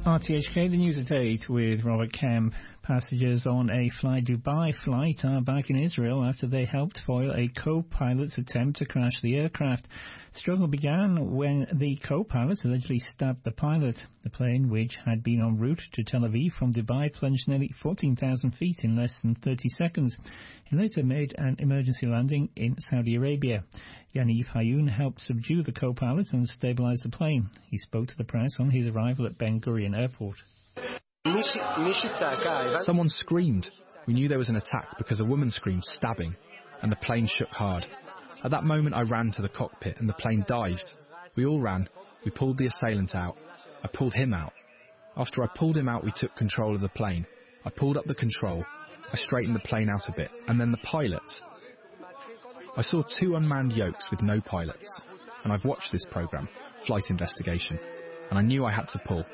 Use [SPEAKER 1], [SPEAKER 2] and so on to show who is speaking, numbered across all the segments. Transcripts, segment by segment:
[SPEAKER 1] RTHK, the news at 8 with Robert Kemp. Passengers on a Fly Dubai flight are back in Israel after they helped foil a co-pilot's attempt to crash the aircraft. The struggle began when the co-pilot allegedly stabbed the pilot. The plane, which had been en route to Tel Aviv from Dubai, plunged nearly 14,000 feet in less than 30 seconds. He later made an emergency landing in Saudi Arabia. Yaniv Hayun helped subdue the co-pilot and stabilize the plane. He spoke to the press on his arrival at Ben Gurion Airport.
[SPEAKER 2] Someone screamed. We knew there was an attack because a woman screamed stabbing, and the plane shook hard. At that moment I ran to the cockpit and the plane dived. We all ran. We pulled the assailant out. I pulled him out. After I pulled him out, we took control of the plane. I pulled up the control. I straightened the plane out a bit, and then the pilot. I saw 2 unmanned yokes with no pilots, and I've watched this programme, Flight Investigation, and I knew I had to pull.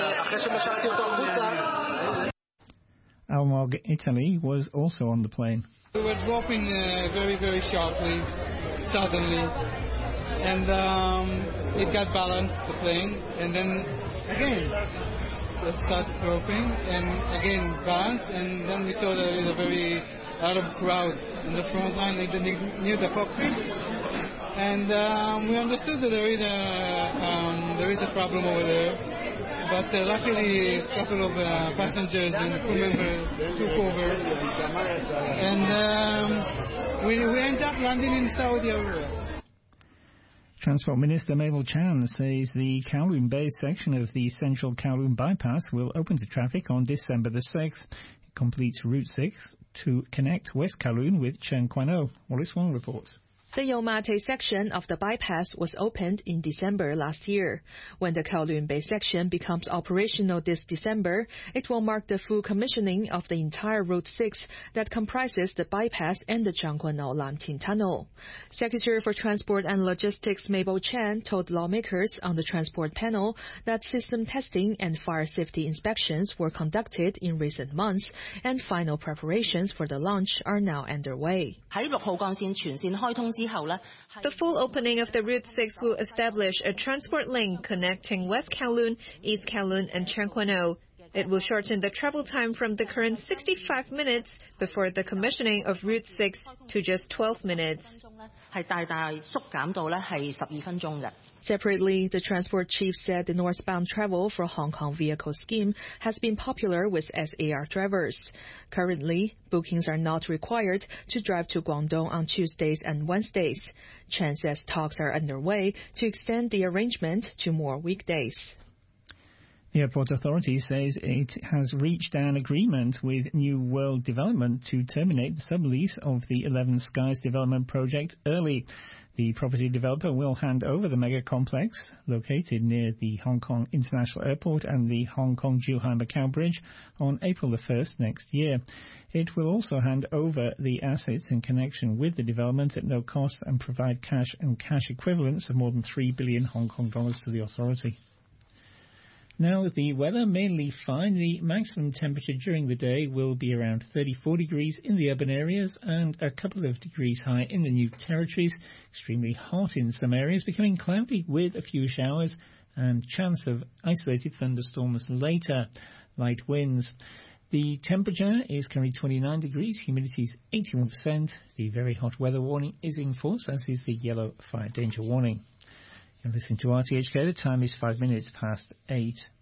[SPEAKER 1] Almog Italy was also on the plane.
[SPEAKER 3] We were dropping very, very sharply, suddenly, and it got balanced, the plane, and then again it started dropping, and again balanced, and then we saw there is a very lot of crowd in the front line, near the cockpit, and we understood that there is a problem over there. But luckily, a couple of passengers and crew members took over, and we ended up landing in Saudi Arabia.
[SPEAKER 1] Transport Minister Mabel Chan says the Kowloon Bay section of the Central Kowloon Bypass will open to traffic on December the 6th. It completes Route 6 to connect West Kowloon with Tseung Kwan O. Wallace Wong reports.
[SPEAKER 4] The Yomate section of the bypass was opened in December last year. When the Kowloon Bay section becomes operational this December, it will mark the full commissioning of the entire Route 6 that comprises the bypass and the Tseung Kwan O Lam Tin Tunnel. Secretary for Transport and Logistics Mabel Chan told lawmakers on the transport panel that system testing and fire safety inspections were conducted in recent months, and final preparations for the launch are now underway.
[SPEAKER 5] The full opening of the Route 6 will establish a transport link connecting West Kowloon, East Kowloon and Tseung Kwan O. It will shorten the travel time from the current 65 minutes before the commissioning of Route 6 to just 12 minutes.
[SPEAKER 4] Separately, the transport chief said the northbound travel for Hong Kong vehicle scheme has been popular with SAR drivers. Currently, bookings are not required to drive to Guangdong on Tuesdays and Wednesdays. Chen says talks are underway to extend the arrangement to more weekdays.
[SPEAKER 1] The airport authority says it has reached an agreement with New World Development to terminate the sublease of the 11 Skies development project early. The property developer will hand over the mega complex located near the Hong Kong International Airport and the Hong Kong-Zhuhai-Macau Bridge on April the 1st next year. It will also hand over the assets in connection with the development at no cost and provide cash and cash equivalents of more than 3 billion Hong Kong dollars to the authority. Now, the weather mainly fine. The maximum temperature during the day will be around 34 degrees in the urban areas and a couple of degrees high in the New Territories. Extremely hot in some areas, becoming cloudy with a few showers and chance of isolated thunderstorms later. Light winds. The temperature is currently 29 degrees, humidity is 81%. The very hot weather warning is in force, as is the yellow fire danger warning. You're listening to RTHK. The time is 5 minutes past 8.